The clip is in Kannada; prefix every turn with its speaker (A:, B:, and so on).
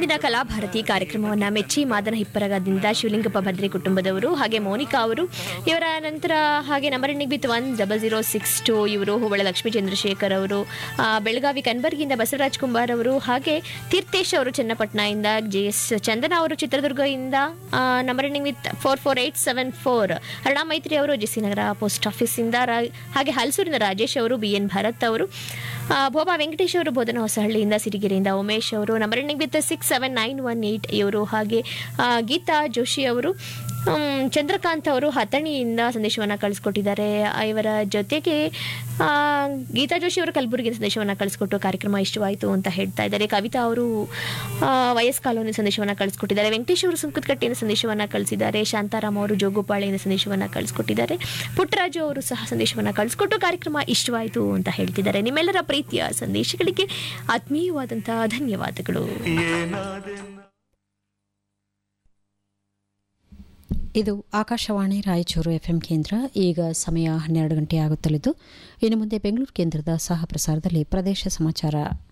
A: ಇಂದಿನ ಕಲಾಭಾರತಿ ಕಾರ್ಯಕ್ರಮವನ್ನು ಮೆಚ್ಚಿ ಮಾದನ ಹಿಪ್ಪರಗದಿಂದ ಶಿವಲಿಂಗಪ್ಪ ಭದ್ರಿ ಕುಟುಂಬದವರು, ಹಾಗೆ ಮೋನಿಕಾ ಅವರು, ಇವರ ನಂತರ ಹಾಗೆ ನಂಬರ್ ಎಂಡಿಂಗ್ ವಿತ್ 10062 ಇವರು ಹುಬ್ಬಳ್ಳಿ ಲಕ್ಷ್ಮೀ ಚಂದ್ರಶೇಖರ್ ಅವರು, ಬೆಳಗಾವಿ ಕನ್ಬರ್ಗಿಯಿಂದ ಬಸವರಾಜ್ ಕುಂಬಾರ್ ಅವರು, ಹಾಗೆ ತೀರ್ಥೇಶ್ ಅವರು ಚನ್ನಪಟ್ಟಣದಿಂದ, JS ಚಂದನ ಅವರು ಚಿತ್ರದುರ್ಗದಿಂದ ನಂಬರ್ ಎಂಡಿಂಗ್ ವಿತ್ 44874, ಅರುಣಾ ಮೈತ್ರಿ ಅವರು JC ನಗರ ಪೋಸ್ಟ್ ಆಫೀಸಿಂದ, ಹಾಗೆ ಹಲಸೂರಿನ ರಾಜೇಶ್ ಅವರು, BN ಭರತ್ ಅವರು, ಭೋಬಾ ವೆಂಕಟೇಶ್ ಅವರು ಬೋಧನ ಹೊಸಹಳ್ಳಿಯಿಂದ, ಸಿರಿಗೆರೆಯಿಂದ ಉಮೇಶ್ ಅವರು, ನಂಬರ್ ಎಂಡಿಂಗ್ ವಿತ್ 67918 ಇವರು, ಹಾಗೆ ಗೀತಾ ಜೋಶಿ ಅವರು, ಚಂದ್ರಕಾಂತ್ ಅವರು ಹತಣಿಯಿಂದ ಸಂದೇಶವನ್ನು ಕಳಿಸ್ಕೊಟ್ಟಿದ್ದಾರೆ. ಇವರ ಜೊತೆಗೆ ಗೀತಾ ಜೋಶಿ ಅವರು ಕಲಬುರಗಿ ಸಂದೇಶವನ್ನು ಕಳಿಸ್ಕೊಟ್ಟು ಕಾರ್ಯಕ್ರಮ ಇಷ್ಟವಾಯಿತು ಅಂತ ಹೇಳ್ತಾ ಇದ್ದಾರೆ. ಕವಿತಾ ಅವರು ವಯಸ್ ಕಾಲೋನಿ ಸಂದೇಶವನ್ನು ಕಳಿಸ್ಕೊಟ್ಟಿದ್ದಾರೆ. ವೆಂಕಟೇಶ್ ಅವರು ಸುಂಕದಕಟ್ಟೆಯಿಂದ ಸಂದೇಶವನ್ನು ಕಳಿಸಿದ್ದಾರೆ. ಶಾಂತಾರಾಮ್ ಅವರು ಜೋಗುಪಾಳೆಯಿಂದ ಸಂದೇಶವನ್ನು ಕಳಿಸ್ಕೊಟ್ಟಿದ್ದಾರೆ. ಪುಟ್ಟರಾಜು ಅವರು ಸಹ ಸಂದೇಶವನ್ನು ಕಳಿಸ್ಕೊಟ್ಟು ಕಾರ್ಯಕ್ರಮ ಇಷ್ಟವಾಯಿತು ಅಂತ ಹೇಳ್ತಿದ್ದಾರೆ. ನಿಮ್ಮೆಲ್ಲರ ಪ್ರೀತಿಯ ಸಂದೇಶಗಳಿಗೆ ಆತ್ಮೀಯವಾದಂತಹ ಧನ್ಯವಾದಗಳು.
B: ಇದು ಆಕಾಶವಾಣಿ ರಾಯಚೂರು FM ಕೇಂದ್ರ. ಈಗ ಸಮಯ 12 ಗಂಟೆ ಆಗುತ್ತಲಿದ್ದು, ಇನ್ನು ಮುಂದೆ ಬೆಂಗಳೂರು ಕೇಂದ್ರದ ಸಹ ಪ್ರಸಾರದಲ್ಲಿ ಪ್ರದೇಶ ಸಮಾಚಾರ.